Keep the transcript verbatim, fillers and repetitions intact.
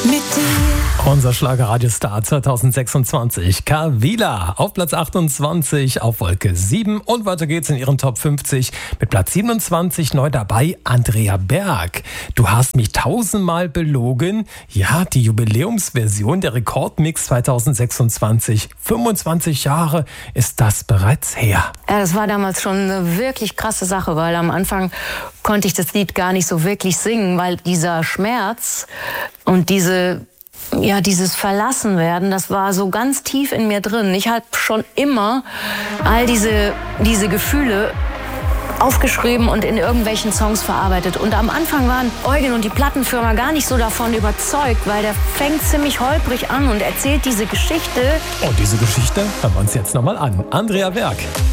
Mit dir. Unser Schlagerradiostar zwanzig sechsundzwanzig, Kavila, auf Platz achtundzwanzig, auf Wolke sieben. Und weiter geht's in ihren Top fünfzig. Mit Platz siebenundzwanzig neu dabei, Andrea Berg. Du hast mich tausendmal belogen. Ja, die Jubiläumsversion der Rekordmix zwanzig sechsundzwanzig. fünfundzwanzig Jahre ist das bereits her. Ja, das war damals schon eine wirklich krasse Sache, weil am Anfang konnte ich das Lied gar nicht so wirklich singen, weil dieser Schmerz und diese, ja, dieses Verlassenwerden, das war so ganz tief in mir drin. Ich habe schon immer all diese, diese Gefühle aufgeschrieben und in irgendwelchen Songs verarbeitet. Und am Anfang waren Eugen und die Plattenfirma gar nicht so davon überzeugt, weil der fängt ziemlich holprig an und erzählt diese Geschichte. Und diese Geschichte hören wir uns jetzt nochmal an. Andrea Berg.